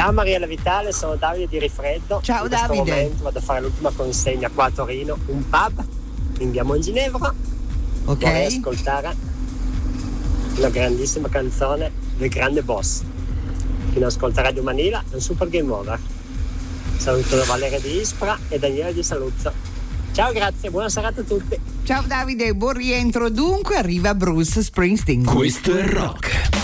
Ciao Mariella Vitale, sono Davide di Rifreddo. Ciao in questo Davide. momento vado a fare l'ultima consegna qua a Torino, un pub in via Monginevro. Ok. Vorrei ascoltare una grandissima canzone del grande boss. Chi non ascolta Radio Manila è un super game over. Saluto da Valeria di Ispra e Daniele di Saluzzo. Ciao, grazie, buona serata a tutti. Ciao Davide, buon rientro. Dunque arriva Bruce Springsteen. Questo è rock.